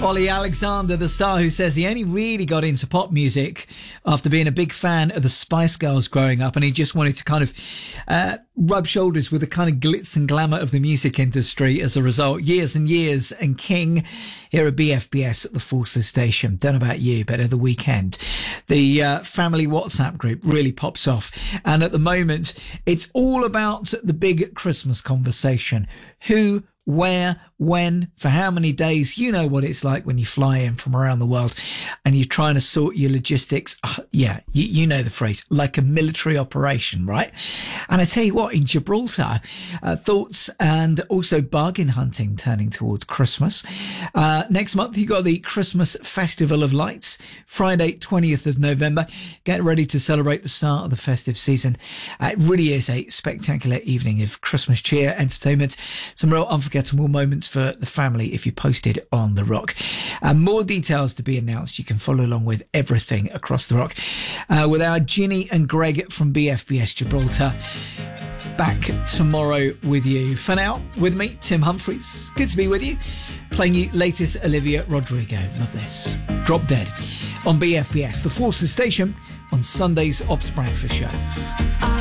Ollie Alexander, the star who says he only really got into pop music after being a big fan of the Spice Girls growing up, and he just wanted to kind of rub shoulders with the kind of glitz and glamour of the music industry as a result. Years and Years and King here at BFBS at the Forces Station. Don't know about you, but at the weekend, the family WhatsApp group really pops off. And at the moment, it's all about the big Christmas conversation. Who, where, when, for how many days. You know what it's like when you fly in from around the world and you're trying to sort your logistics. You know the phrase, like a military operation, right? And I tell you what, in Gibraltar, thoughts and also bargain hunting turning towards Christmas. Next month, you've got the Christmas Festival of Lights, Friday, 20th of November. Get ready to celebrate the start of the festive season. It really is a spectacular evening of Christmas cheer, entertainment, some real unforgettable moments for the family if you posted on The Rock. More details to be announced. You can follow along with everything across The Rock with our Ginny and Greg from BFBS Gibraltar. Back tomorrow with you. For now, with me, Tim Humphries. Good to be with you. Playing you latest Olivia Rodrigo. Love this. Drop Dead on BFBS, the Forces Station, on Sunday's Ops Breakfast Show.